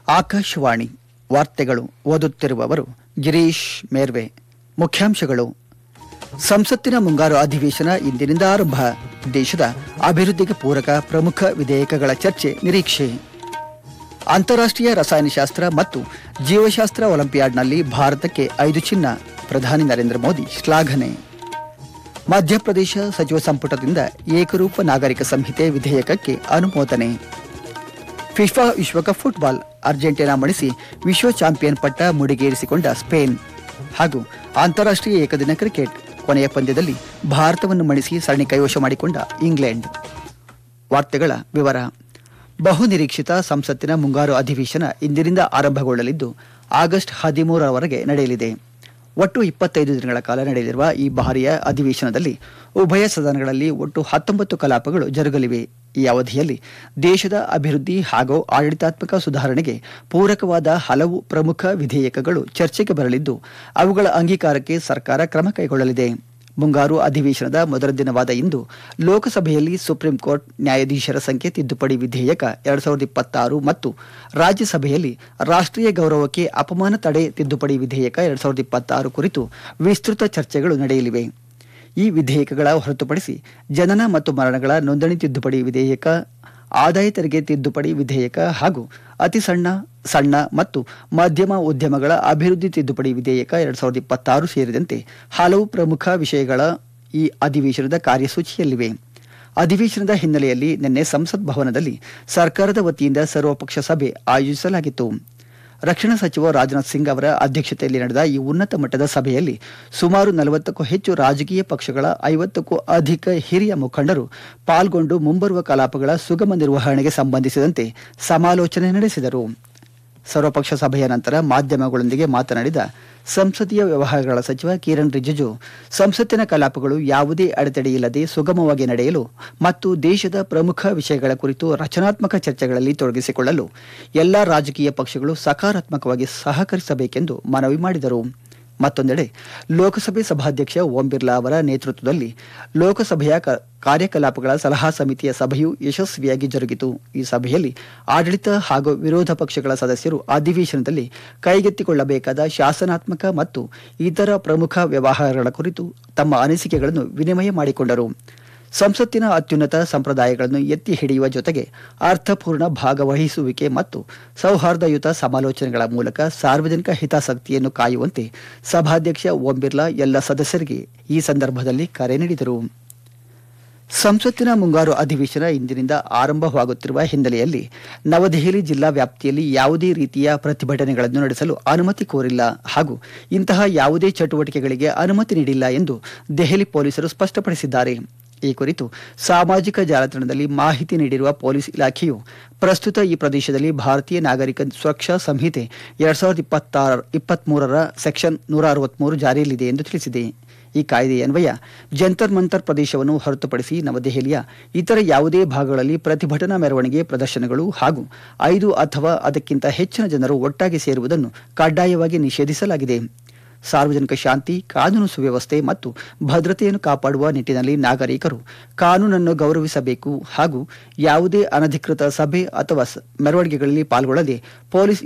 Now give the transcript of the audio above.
ಆಕಾಶವಾಣಿ ವಾರ್ತೆಗಳು ಓದುತ್ತಿರುವವರು ಗಿರೀಶ್ ಮೇರ್ವೆ. ಮುಖ್ಯಾಂಶಗಳು: ಸಂಸತ್ತಿನ ಮುಂಗಾರು ಅಧಿವೇಶನ ಇಂದಿನಿಂದ ಆರಂಭ. ದೇಶದ ಅಭಿವೃದ್ಧಿಗೆ ಪೂರಕ ಪ್ರಮುಖ ವಿಧೇಯಕಗಳ ಚರ್ಚೆ ನಿರೀಕ್ಷೆ. ಅಂತಾರಾಷ್ಟ್ರೀಯ ರಸಾಯನಶಾಸ್ತ್ರ ಮತ್ತು ಜೀವಶಾಸ್ತ್ರ ಒಲಿಂಪಿಯಾಡ್ನಲ್ಲಿ ಭಾರತಕ್ಕೆ 5 ಚಿನ್ನ. ಪ್ರಧಾನಿ ನರೇಂದ್ರ ಮೋದಿ ಶ್ಲಾಘನೆ. ಮಧ್ಯಪ್ರದೇಶ ಸಚಿವ ಸಂಪುಟದಿಂದ ಏಕರೂಪ ನಾಗರಿಕ ಸಂಹಿತೆ ವಿಧೇಯಕಕ್ಕೆ ಅನುಮೋದನೆ. ಫಿಫಾ ವಿಶ್ವಕಪ್ ಫುಟ್ಬಾಲ್ ಅರ್ಜೆಂಟೀನಾ ಮಣಿಸಿ ವಿಶ್ವ ಚಾಂಪಿಯನ್ ಪಟ್ಟ ಮುಡಿಗೇರಿಸಿಕೊಂಡ ಸ್ಪೇನ್. ಹಾಗೂ ಅಂತಾರಾಷ್ಟ್ರೀಯ ಏಕದಿನ ಕ್ರಿಕೆಟ್ ಕೊನೆಯ ಪಂದ್ಯದಲ್ಲಿ ಭಾರತವನ್ನು ಮಣಿಸಿ ಸರಣಿ ಕೈವಶ ಮಾಡಿಕೊಂಡ ಇಂಗ್ಲೆಂಡ್. ವಾರ್ತೆಗಳ ವಿವರ. ಬಹುನಿರೀಕ್ಷಿತ ಸಂಸತ್ತಿನ ಮುಂಗಾರು ಅಧಿವೇಶನ ಇಂದಿನಿಂದ ಆರಂಭಗೊಳ್ಳಲಿದ್ದು ಆಗಸ್ಟ್ 13ರವರೆಗೆ ನಡೆಯಲಿದೆ. ಒಟ್ಟು 25 ದಿನಗಳ ಕಾಲ ನಡೆಯಲಿರುವ ಈ ಬಾರಿಯ ಅಧಿವೇಶನದಲ್ಲಿ ಉಭಯ ಸದನಗಳಲ್ಲಿ ಒಟ್ಟು 19 ಕಲಾಪಗಳು ಜರುಗಲಿವೆ. ಈ ಅವಧಿಯಲ್ಲಿ ದೇಶದ ಅಭಿವೃದ್ಧಿ ಹಾಗೂ ಆಡಳಿತಾತ್ಮಕ ಸುಧಾರಣೆಗೆ ಪೂರಕವಾದ ಹಲವು ಪ್ರಮುಖ ವಿಧೇಯಕಗಳು ಚರ್ಚೆಗೆ ಬರಲಿದ್ದು ಅವುಗಳ ಅಂಗೀಕಾರಕ್ಕೆ ಸರ್ಕಾರ ಕ್ರಮ ಕೈಗೊಳ್ಳಲಿದೆ. ಮುಂಗಾರು ಅಧಿವೇಶನದ ಮೊದಲ ದಿನವಾದ ಇಂದು ಲೋಕಸಭೆಯಲ್ಲಿ ಸುಪ್ರೀಂ ಕೋರ್ಟ್ ನ್ಯಾಯಾಧೀಶರ ಸಂಖ್ಯೆ ತಿದ್ದುಪಡಿ ವಿಧೇಯಕ 2026 ಮತ್ತು ರಾಜ್ಯಸಭೆಯಲ್ಲಿ ರಾಷ್ಟ್ರೀಯ ಗೌರವಕ್ಕೆ ಅಪಮಾನ ತಡೆ ತಿದ್ದುಪಡಿ ವಿಧೇಯಕ 2026 ಕುರಿತು ವಿಸ್ತೃತ ಚರ್ಚೆಗಳು ನಡೆಯಲಿವೆ. ಈ ವಿಧೇಯಕಗಳ ಹೊರತುಪಡಿಸಿ ಜನನ ಮತ್ತು ಮರಣಗಳ ನೋಂದಣಿ ತಿದ್ದುಪಡಿ ವಿಧೇಯಕ, ಆದಾಯ ತೆರಿಗೆ ತಿದ್ದುಪಡಿ ವಿಧೇಯಕ ಹಾಗೂ ಅತಿ ಸಣ್ಣ ಮತ್ತು ಮಧ್ಯಮ ಉದ್ಯಮಗಳ ಅಭಿವೃದ್ಧಿ ತಿದ್ದುಪಡಿ ವಿಧೇಯಕ 2026 ಸೇರಿದಂತೆ ಹಲವು ಪ್ರಮುಖ ವಿಷಯಗಳ ಈ ಅಧಿವೇಶನದ ಕಾರ್ಯಸೂಚಿಯಲ್ಲಿವೆ. ಅಧಿವೇಶನದ ಹಿನ್ನೆಲೆಯಲ್ಲಿ ನಿನ್ನೆ ಸಂಸತ್ ಭವನದಲ್ಲಿ ಸರ್ಕಾರದ ವತಿಯಿಂದ ಸರ್ವಪಕ್ಷ ಸಭೆ ಆಯೋಜಿಸಲಾಗಿತ್ತು. ರಕ್ಷಣಾ ಸಚಿವ ರಾಜನಾಥ್ ಸಿಂಗ್ ಅವರ ಅಧ್ಯಕ್ಷತೆಯಲ್ಲಿ ನಡೆದ ಈ ಉನ್ನತ ಮಟ್ಟದ ಸಭೆಯಲ್ಲಿ ಸುಮಾರು 40ಕ್ಕೂ ಹೆಚ್ಚು ರಾಜಕೀಯ ಪಕ್ಷಗಳ 50ಕ್ಕೂ ಅಧಿಕ ಹಿರಿಯ ಮುಖಂಡರು ಪಾಲ್ಗೊಂಡು ಮುಂಬರುವ ಕಲಾಪಗಳ ಸುಗಮ ನಿರ್ವಹಣೆಗೆ ಸಂಬಂಧಿಸಿದಂತೆ ಸಮಾಲೋಚನೆ ನಡೆಸಿದರು. ಸರ್ವಪಕ್ಷ ಸಭೆಯ ನಂತರ ಮಾಧ್ಯಮಗಳೊಂದಿಗೆ ಮಾತನಾಡಿದ ಸಂಸದೀಯ ವ್ಯವಹಾರಗಳ ಸಚಿವ ಕಿರಣ್ ರಿಜಿಜು, ಸಂಸತ್ತಿನ ಕಲಾಪಗಳು ಯಾವುದೇ ಅಡೆತಡೆಯಿಲ್ಲದೆ ಸುಗಮವಾಗಿ ನಡೆಯಲು ಮತ್ತು ದೇಶದ ಪ್ರಮುಖ ವಿಷಯಗಳ ಕುರಿತು ರಚನಾತ್ಮಕ ಚರ್ಚೆಗಳಲ್ಲಿ ತೊಡಗಿಸಿಕೊಳ್ಳಲು ಎಲ್ಲ ರಾಜಕೀಯ ಪಕ್ಷಗಳು ಸಕಾರಾತ್ಮಕವಾಗಿ ಸಹಕರಿಸಬೇಕೆಂದು ಮನವಿ ಮಾಡಿದರು. ಮತ್ತೊಂದೆಡೆ ಲೋಕಸಭೆ ಸಭಾಧ್ಯಕ್ಷ ಓಂ ಬಿರ್ಲಾ ಅವರ ನೇತೃತ್ವದಲ್ಲಿ ಲೋಕಸಭೆಯ ಕಾರ್ಯಕಲಾಪಗಳ ಸಲಹಾ ಸಮಿತಿಯ ಸಭೆಯು ಯಶಸ್ವಿಯಾಗಿ ಜರುಗಿತು. ಈ ಸಭೆಯಲ್ಲಿ ಆಡಳಿತ ಹಾಗೂ ವಿರೋಧ ಪಕ್ಷಗಳ ಸದಸ್ಯರು ಅಧಿವೇಶನದಲ್ಲಿ ಕೈಗೆತ್ತಿಕೊಳ್ಳಬೇಕಾದ ಶಾಸನಾತ್ಮಕ ಮತ್ತು ಇತರ ಪ್ರಮುಖ ವ್ಯವಹಾರಗಳ ಕುರಿತು ತಮ್ಮ ಅನಿಸಿಕೆಗಳನ್ನು ವಿನಿಮಯ ಮಾಡಿಕೊಂಡರು. ಸಂಸತ್ತಿನ ಅತ್ಯುನ್ನತ ಸಂಪ್ರದಾಯಗಳನ್ನು ಎತ್ತಿ ಹಿಡಿಯುವ ಜೊತೆಗೆ ಅರ್ಥಪೂರ್ಣ ಭಾಗವಹಿಸುವಿಕೆ ಮತ್ತು ಸೌಹಾರ್ದಯುತ ಸಮಾಲೋಚನೆಗಳ ಮೂಲಕ ಸಾರ್ವಜನಿಕ ಹಿತಾಸಕ್ತಿಯನ್ನು ಕಾಯುವಂತೆ ಸಭಾಧ್ಯಕ್ಷ ಓಂ ಬಿರ್ಲಾ ಎಲ್ಲ ಸದಸ್ಯರಿಗೆ ಈ ಸಂದರ್ಭದಲ್ಲಿ ಕರೆ ನೀಡಿದರು. ಸಂಸತ್ತಿನ ಮುಂಗಾರು ಅಧಿವೇಶನ ಇಂದಿನಿಂದ ಆರಂಭವಾಗುತ್ತಿರುವ ಹಿನ್ನೆಲೆಯಲ್ಲಿ ನವದೆಹಲಿ ಜಿಲ್ಲಾ ವ್ಯಾಪ್ತಿಯಲ್ಲಿ ಯಾವುದೇ ರೀತಿಯ ಪ್ರತಿಭಟನೆಗಳನ್ನು ನಡೆಸಲು ಅನುಮತಿ ಕೋರಿಲ್ಲ ಹಾಗೂ ಇಂತಹ ಯಾವುದೇ ಚಟುವಟಿಕೆಗಳಿಗೆ ಅನುಮತಿ ನೀಡಿಲ್ಲ ಎಂದು ದೆಹಲಿ ಪೊಲೀಸರು ಸ್ಪಷ್ಟಪಡಿಸಿದ್ದಾರೆ. ಈ ಕುರಿತು ಸಾಮಾಜಿಕ ಜಾಲತಾಣದಲ್ಲಿ ಮಾಹಿತಿ ನೀಡಿರುವ ಪೊಲೀಸ್ ಇಲಾಖೆಯು ಪ್ರಸ್ತುತ ಈ ಪ್ರದೇಶದಲ್ಲಿ ಭಾರತೀಯ ನಾಗರಿಕ ಸುರಕ್ಷಾ ಸಂಹಿತೆ 2023ರ ಸೆಕ್ಷನ್ 163 ಜಾರಿಯಲ್ಲಿದೆ ಎಂದು ತಿಳಿಸಿದೆ. ಈ ಕಾಯ್ದೆಯನ್ವಯ ಜಂತರ್ ಮಂತರ್ ಪ್ರದೇಶವನ್ನು ಹೊರತುಪಡಿಸಿ ನವದೆಹಲಿಯ ಇತರ ಯಾವುದೇ ಭಾಗಗಳಲ್ಲಿ ಪ್ರತಿಭಟನಾ ಮೆರವಣಿಗೆ, ಪ್ರದರ್ಶನಗಳು ಹಾಗೂ 5 ಅಥವಾ ಅದಕ್ಕಿಂತ ಹೆಚ್ಚಿನ ಜನರು ಒಟ್ಟಾಗಿ ಸೇರುವುದನ್ನು ಕಡ್ಡಾಯವಾಗಿ ನಿಷೇಧಿಸಲಾಗಿದೆ. ಸಾರ್ವಜನಿಕ ಶಾಂತಿ, ಕಾನೂನು ಸುವ್ಯವಸ್ಥೆ ಮತ್ತು ಭದ್ರತೆಯನ್ನು ಕಾಪಾಡುವ ನಿಟ್ಟಿನಲ್ಲಿ ನಾಗರಿಕರು ಕಾನೂನನ್ನು ಗೌರವಿಸಬೇಕು ಹಾಗೂ ಯಾವುದೇ ಅನಧಿಕೃತ ಸಭೆ ಅಥವಾ ಮೆರವಣಿಗೆಗಳಲ್ಲಿ ಪಾಲ್ಗೊಳ್ಳದೆ ಪೊಲೀಸ್